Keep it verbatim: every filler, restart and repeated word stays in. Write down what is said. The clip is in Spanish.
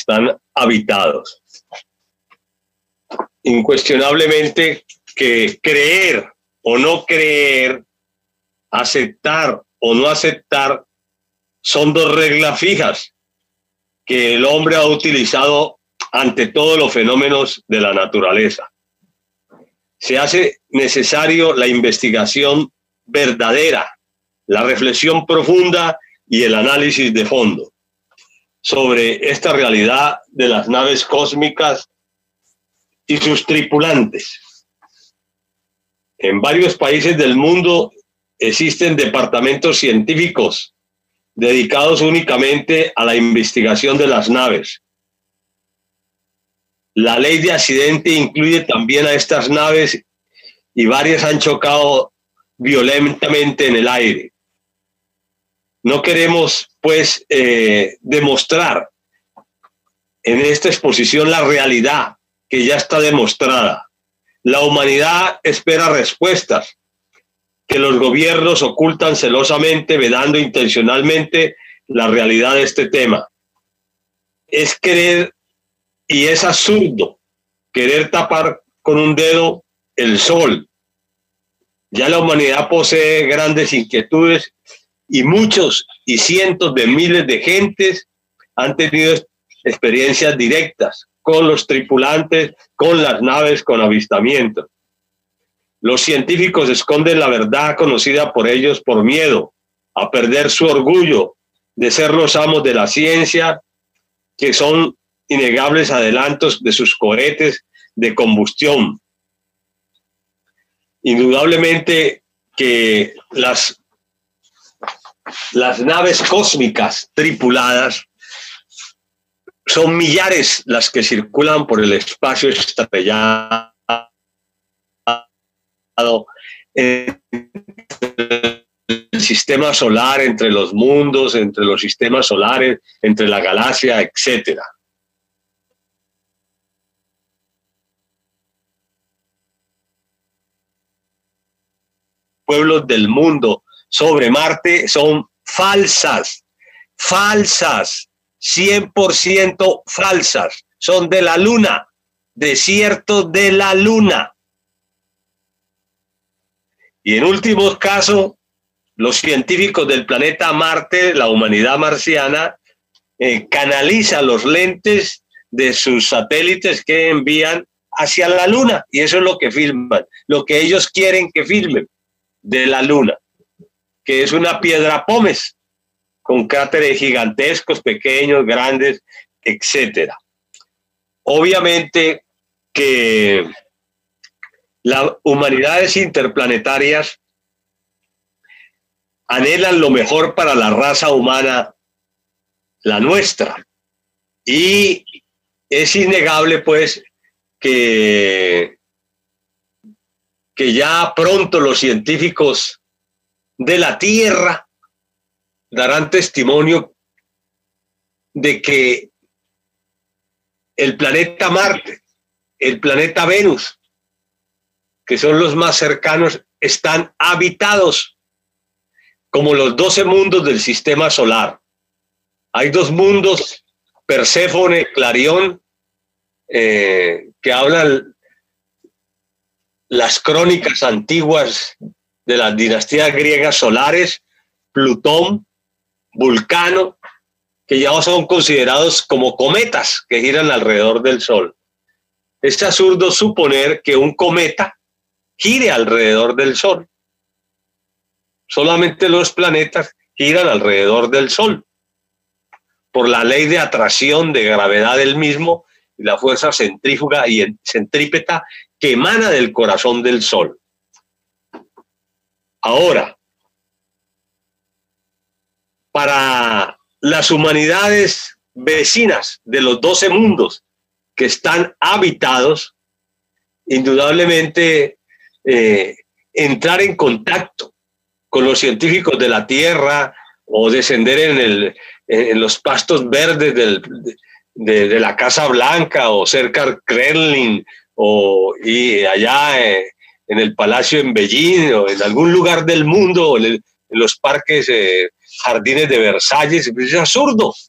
están habitados. Incuestionablemente que creer o no creer, aceptar o no aceptar, son dos reglas fijas que el hombre ha utilizado ante todos los fenómenos de la naturaleza. Se hace necesario la investigación verdadera, la reflexión profunda y el análisis de fondo sobre esta realidad de las naves cósmicas y sus tripulantes. En varios países del mundo existen departamentos científicos dedicados únicamente a la investigación de las naves. La ley de accidente incluye también a estas naves y varias han chocado violentamente en el aire. No queremos, pues, eh, demostrar en esta exposición la realidad que ya está demostrada. La humanidad espera respuestas que los gobiernos ocultan celosamente, vedando intencionalmente la realidad de este tema. Es querer, y es absurdo, querer tapar con un dedo el sol. Ya la humanidad posee grandes inquietudes y muchos y cientos de miles de gentes han tenido experiencias directas con los tripulantes, con las naves, con avistamientos. Los científicos esconden la verdad conocida por ellos por miedo a perder su orgullo de ser los amos de la ciencia, que son innegables adelantos de sus cohetes de combustión. Indudablemente que las, las naves cósmicas tripuladas son millares las que circulan por el espacio estrellado en el sistema solar, entre los mundos, entre los sistemas solares, entre la galaxia, etcétera. Pueblos del mundo sobre Marte son falsas, falsas, cien por ciento falsas, son de la Luna, desierto de la Luna. Y en último caso, los científicos del planeta Marte, la humanidad marciana, eh, canaliza los lentes de sus satélites que envían hacia la Luna, y eso es lo que filman, lo que ellos quieren que filmen de la Luna, que es una piedra pómez, con cráteres gigantescos, pequeños, grandes, etcétera. Obviamente que las humanidades interplanetarias anhelan lo mejor para la raza humana, la nuestra. Y es innegable, pues, que, que ya pronto los científicos de la Tierra darán testimonio de que el planeta Marte, el planeta Venus, que son los más cercanos, están habitados como los doce mundos del sistema solar. Hay dos mundos, Perséfone, Clarión, eh, que hablan las crónicas antiguas de las dinastías griegas solares, Plutón, Vulcano, que ya son considerados como cometas que giran alrededor del Sol. Es absurdo suponer que un cometa gire alrededor del Sol. Solamente los planetas giran alrededor del Sol por la ley de atracción, de gravedad del mismo y la fuerza centrífuga y centrípeta que emana del corazón del Sol. Ahora, para las humanidades vecinas de los doce mundos que están habitados, indudablemente eh, entrar en contacto con los científicos de la Tierra o descender en, el, en los pastos verdes del, de, de la Casa Blanca o cerca del Kremlin o y allá eh, en el Palacio en Beijing o en algún lugar del mundo, en, el, en los parques, eh, jardines de Versalles, es absurdo.